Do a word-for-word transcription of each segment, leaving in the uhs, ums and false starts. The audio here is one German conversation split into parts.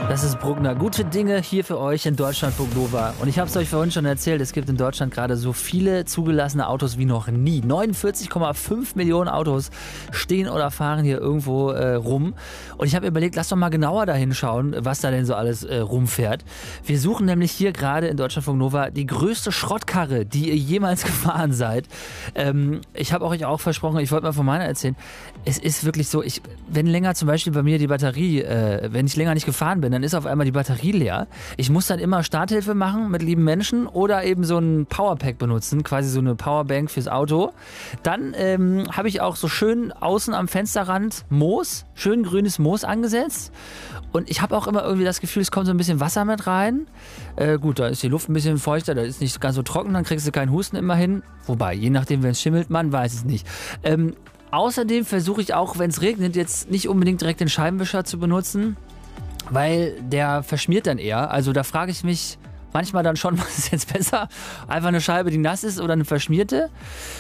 Das ist Bruckner. Gute Dinge hier für euch in Deutschlandfunk Nova. Und ich habe es euch vorhin schon erzählt, es gibt in Deutschland gerade so viele zugelassene Autos wie noch nie. neunundvierzig Komma fünf Millionen Autos stehen oder fahren hier irgendwo äh, rum. Und ich habe überlegt, lass doch mal genauer da hinschauen, was da denn so alles äh, rumfährt. Wir suchen nämlich hier gerade in Deutschlandfunk Nova die größte Schrottkarre, die ihr jemals gefahren seid. Ähm, ich habe euch auch versprochen, ich wollte mal von meiner erzählen. Es ist wirklich so, ich, wenn länger zum Beispiel bei mir die Batterie, äh, wenn ich länger nicht gefahren bin, dann ist auf einmal die Batterie leer. Ich muss dann immer Starthilfe machen mit lieben Menschen oder eben so ein Powerpack benutzen, quasi so eine Powerbank fürs Auto. Dann ähm, habe ich auch so schön außen am Fensterrand Moos, schön grünes Moos angesetzt. Und ich habe auch immer irgendwie das Gefühl, es kommt so ein bisschen Wasser mit rein. Äh, gut, da ist die Luft ein bisschen feuchter, da ist nicht ganz so trocken, dann kriegst du keinen Husten immer hin. Wobei, je nachdem, wenn es schimmelt, man weiß es nicht. Ähm, außerdem versuche ich auch, wenn es regnet, jetzt nicht unbedingt direkt den Scheibenwischer zu benutzen, weil der verschmiert dann eher. Also da frage ich mich manchmal dann schon, was ist jetzt besser? Einfach eine Scheibe, die nass ist oder eine verschmierte?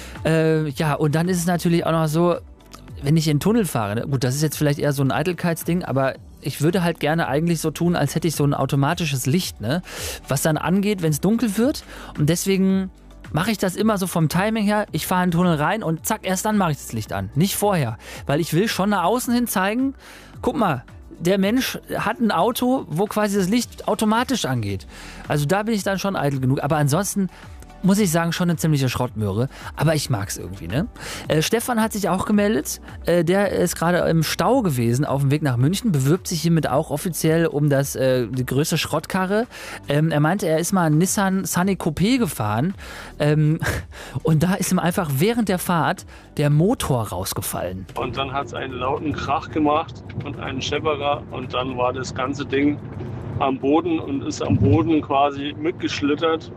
Äh, ja, und dann ist es natürlich auch noch so, wenn ich in den Tunnel fahre, ne? Gut, das ist jetzt vielleicht eher so ein Eitelkeitsding, aber ich würde halt gerne eigentlich so tun, als hätte ich so ein automatisches Licht, ne? Was dann angeht, wenn es dunkel wird. Und deswegen mache ich das immer so vom Timing her. Ich fahre in den Tunnel rein und zack, erst dann mache ich das Licht an. Nicht vorher. Weil ich will schon nach außen hin zeigen, guck mal, der Mensch hat ein Auto, wo quasi das Licht automatisch angeht. Also da bin ich dann schon eitel genug. Aber ansonsten muss ich sagen, schon eine ziemliche Schrottmöhre. Aber ich mag es irgendwie, ne? Äh, Stefan hat sich auch gemeldet. Äh, der ist gerade im Stau gewesen auf dem Weg nach München, bewirbt sich hiermit auch offiziell um das, äh, die größte Schrottkarre. Ähm, er meinte, er ist mal einen Nissan Sunny Coupé gefahren. Ähm, und da ist ihm einfach während der Fahrt der Motor rausgefallen. Und dann hat es einen lauten Krach gemacht und einen Schepperer. Und dann war das ganze Ding am Boden und ist am Boden quasi mitgeschlittert.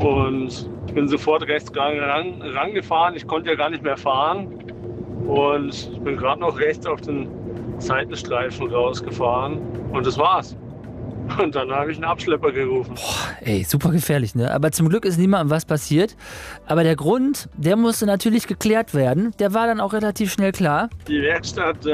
Und ich bin sofort rechts ran, rangefahren. Ich konnte ja gar nicht mehr fahren. Und ich bin gerade noch rechts auf den Seitenstreifen rausgefahren. Und das war's. Und dann habe ich einen Abschlepper gerufen. Boah, ey, super gefährlich, ne? Aber zum Glück ist niemandem was passiert. Aber der Grund, der musste natürlich geklärt werden. Der war dann auch relativ schnell klar. Die Werkstatt,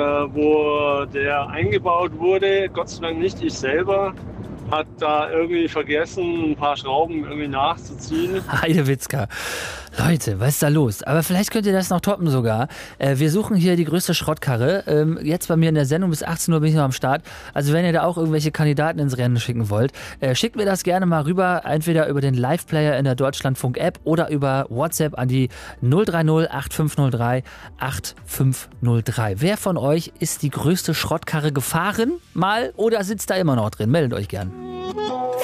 wo der eingebaut wurde, Gott sei Dank nicht ich selber, hat da irgendwie vergessen, ein paar Schrauben irgendwie nachzuziehen. Heidewitzka. Leute, was ist da los? Aber vielleicht könnt ihr das noch toppen sogar. Äh, wir suchen hier die größte Schrottkarre. Ähm, jetzt bei mir in der Sendung bis achtzehn Uhr bin ich noch am Start. Also wenn ihr da auch irgendwelche Kandidaten ins Rennen schicken wollt, äh, schickt mir das gerne mal rüber. Entweder über den Live-Player in der Deutschlandfunk-App oder über WhatsApp an die null drei null acht fünf null drei acht fünf null drei. Wer von euch ist die größte Schrottkarre gefahren? Mal oder sitzt da immer noch drin? Meldet euch gern.